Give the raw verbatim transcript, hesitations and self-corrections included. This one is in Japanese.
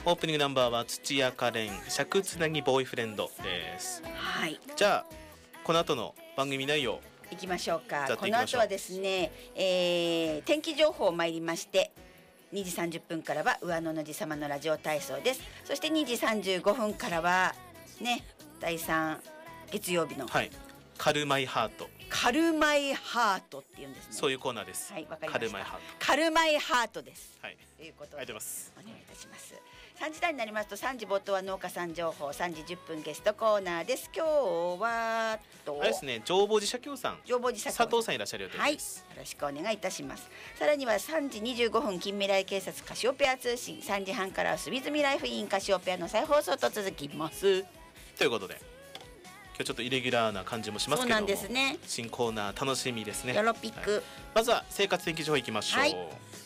オープニングナンバーは土屋カレン尺つなぎボーイフレンドです。 はい、 じゃあこの後の番組内容いきましょうか。 ここの後はですね、えー、天気情報参りまして、にじさんじゅっぷんからは上野のじ様のラジオ体操です。そしてにじさんじゅうごふんからはね、だいさん月曜日の、 はい、カルマイハート。 カルマイハートっていうんですね。 そういうコーナーです。 はい、わかりました。 カルマイハート。 カルマイハートです。 はい。 ということで、 ありがとうございます。 お願いいたします。さんじ台になりますと、さんじ冒頭は農家さん情報、さんじじゅっぷんゲストコーナーです。今日はとあれですね、浄法寺社協さん、 浄法寺社協佐藤さんいらっしゃる予定です。 はい、よろしくお願いいたします。さらにはさんじにじゅうごふん近未来警察カシオペア通信、さんじはんからは住住ライフインカシオペアの再放送と続きます。 ということで、今日ちょっとイレギュラーな感じもしますけども、 そうなんですね。 新コーナー楽しみですね。 ヨロピック、 はい、まずは生活天気情報いきましょう。 はい、